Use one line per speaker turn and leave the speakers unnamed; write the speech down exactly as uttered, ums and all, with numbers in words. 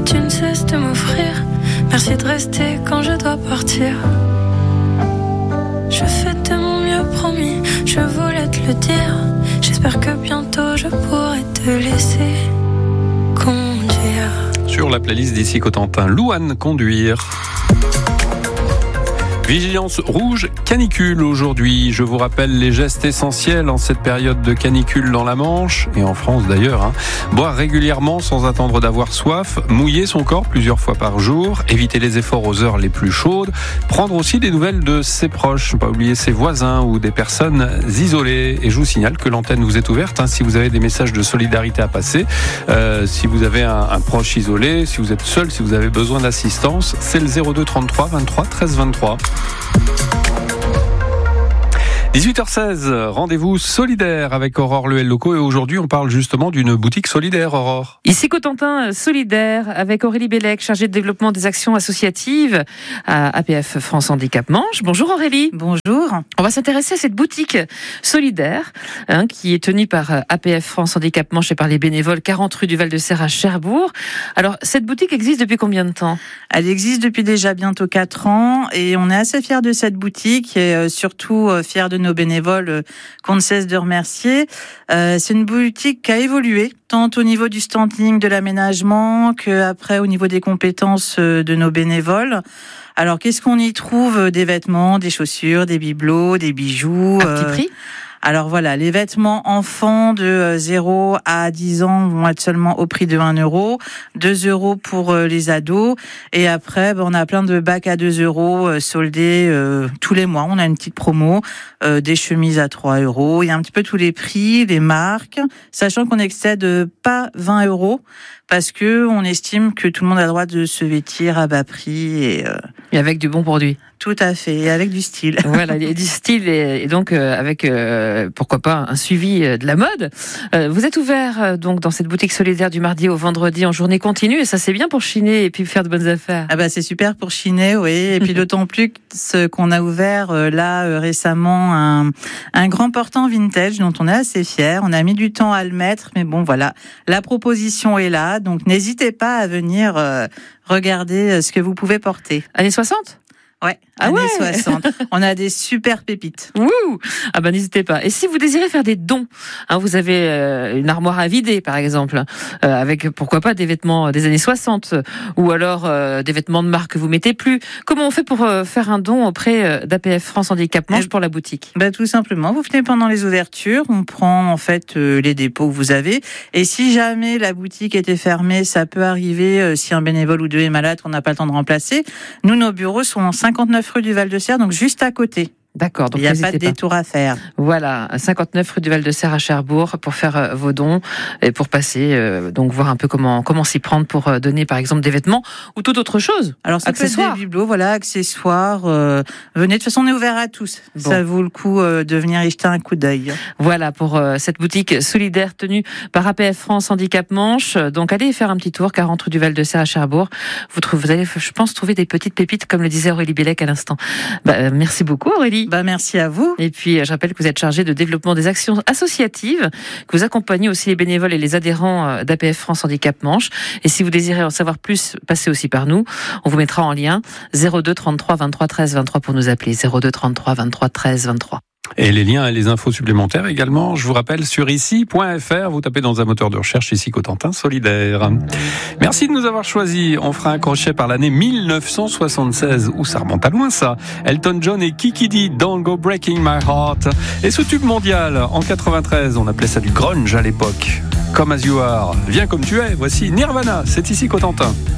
tu ne cesses de m'offrir. Merci de rester quand je dois partir. Je fais de mon mieux, promis, je voulais te le dire. J'espère que bientôt je pourrai te laisser conduire.
Sur la playlist d'ici Cotentin, Louane Conduire. Vigilance rouge, canicule aujourd'hui. Je vous rappelle les gestes essentiels en cette période de canicule dans la Manche, et en France d'ailleurs. Hein. Boire régulièrement sans attendre d'avoir soif, mouiller son corps plusieurs fois par jour, éviter les efforts aux heures les plus chaudes, prendre aussi des nouvelles de ses proches, ne pas oublier ses voisins ou des personnes isolées. Et je vous signale que l'antenne vous est ouverte hein, si vous avez des messages de solidarité à passer, euh, si vous avez un, un proche isolé, si vous êtes seul, si vous avez besoin d'assistance, c'est le zéro deux trente-trois vingt-trois treize vingt-trois. dix-huit heures seize, rendez-vous solidaire avec Aurore Leël Locaux et aujourd'hui on parle justement d'une boutique solidaire, Aurore.
Ici Cotentin solidaire avec Aurélie Bellec, chargée de développement des actions associatives à A P F France Handicap Manche. Bonjour Aurélie.
Bonjour.
On va s'intéresser à cette boutique solidaire hein, qui est tenue par A P F France Handicap Manche et par les bénévoles quarante rue du Val-de-Serre à Cherbourg. Alors cette boutique existe depuis combien de temps ?
Elle existe depuis déjà bientôt quatre ans et on est assez fiers de cette boutique et surtout fiers de nos bénévoles qu'on ne cesse de remercier. Euh, c'est une boutique qui a évolué, tant au niveau du standing, de l'aménagement, qu'après au niveau des compétences de nos bénévoles. Alors, qu'est-ce qu'on y trouve ? Des vêtements, des chaussures, des bibelots, des bijoux.
À petit prix ?
Alors voilà, les vêtements enfants de zéro à dix ans vont être seulement au prix de un euro, deux euros pour les ados. Et après, ben, on a plein de bacs à deux euros euh, soldés euh, tous les mois. On a une petite promo, euh, des chemises à trois euros. Il y a un petit peu tous les prix, les marques, sachant qu'on n'excède pas vingt euros. Parce que on estime que tout le monde a le droit de se vêtir à bas prix et, euh,
et avec du bon produit.
Tout à fait, et avec du style.
Voilà, du style et, et donc euh, avec euh, pourquoi pas un suivi de la mode. Euh, vous êtes ouvert euh, donc dans cette boutique solidaire du mardi au vendredi en journée continue et ça c'est bien pour chiner et puis faire de bonnes affaires.
Ah bah c'est super pour chiner, oui. Et puis d'autant plus que qu'on a ouvert euh, là euh, récemment un un grand portant vintage dont on est assez fiers. On a mis du temps à le mettre, mais bon voilà, la proposition est là, donc n'hésitez pas à venir euh, regarder ce que vous pouvez porter.
Années soixante ?
Ouais,
ah
années
ouais.
soixante. On a des super pépites.
Ouh. Ah ben n'hésitez pas. Et si vous désirez faire des dons, hein, vous avez euh, une armoire à vider par exemple, euh, avec pourquoi pas des vêtements des années soixante, ou alors euh, des vêtements de marque que vous mettez plus. Comment on fait pour euh, faire un don auprès d'A P F France Handicap Manche pour la boutique ?
Ben tout simplement, vous venez pendant les ouvertures, on prend en fait euh, les dépôts que vous avez. Et si jamais la boutique était fermée, ça peut arriver euh, si un bénévole ou deux est malade, qu'on n'a pas le temps de remplacer. Nous, nos bureaux sont en cinquante-neuf rue du Val-de-Serre, donc juste à côté.
D'accord, donc
il n'y a pas de détour à faire.
Voilà, cinquante-neuf rue du Val-de-Serre à Cherbourg pour faire euh, vos dons et pour passer, euh, donc voir un peu comment comment s'y prendre pour euh, donner par exemple des vêtements ou toute autre chose.
Alors ça
accessoires.
peut être des bibelots, voilà, accessoires. Euh, venez, de toute façon on est ouvert à tous. Bon. Ça vaut le coup euh, de venir y jeter un coup d'œil.
Voilà pour euh, cette boutique solidaire tenue par A P F France Handicap Manche. Donc allez faire un petit tour, quarante rue du Val-de-Serre à Cherbourg. Vous, trouvez, vous allez, je pense, trouver des petites pépites comme le disait Aurélie Bellec à l'instant. Bah, euh, merci beaucoup Aurélie.
Bah, merci à vous.
Et puis, je rappelle que vous êtes chargé de développement des actions associatives, que vous accompagnez aussi les bénévoles et les adhérents d'A P F France Handicap Manche. Et si vous désirez en savoir plus, passez aussi par nous. On vous mettra en lien zéro deux trente-trois vingt-trois treize vingt-trois pour nous appeler. zéro deux trente-trois vingt-trois treize vingt-trois.
Et les liens et les infos supplémentaires également, je vous rappelle, sur ici point f r, vous tapez dans un moteur de recherche ici Cotentin solidaire. Merci de nous avoir choisis. On fera un crochet par l'année mille neuf cent soixante-seize. Ouh, ça remonte à loin ça. Elton John et Kiki Dee, Don't Go Breaking My Heart. Et ce tube mondial, en quatre-vingt-treize, on appelait ça du grunge à l'époque. Come As You Are, viens comme tu es, voici Nirvana, c'est ici Cotentin.